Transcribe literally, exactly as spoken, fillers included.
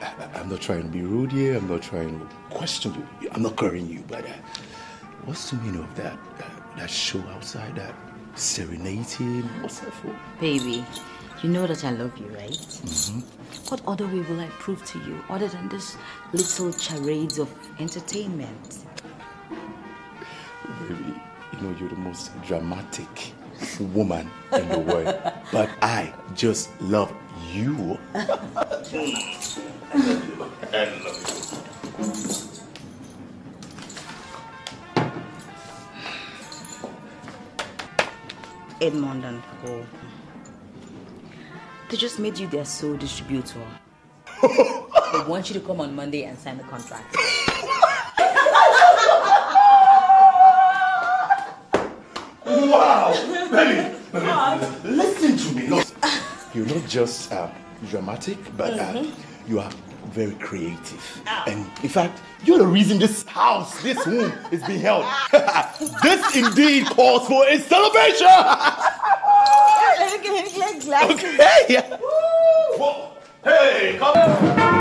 I, I'm not trying to be rude here. I'm not trying to question you. I'm not currying you, but uh, what's the meaning of that uh, that show outside? That serenading? What's that for? Baby, you know that I love you, right? Mm-hmm. What other way will I prove to you other than this little charades of entertainment? Baby, you know you're the most dramatic woman in the world, but I just love you. I love you. I love you. Edmond and Co. They just made you their sole distributor. They want you to come on Monday and sign the contract. Wow! Baby, baby, listen to me. Look, you're not just uh, dramatic, but uh, mm-hmm. you are very creative. Oh. And in fact, you're the reason this house, this room is being held. This indeed calls for a celebration! Okay! Hey, come on!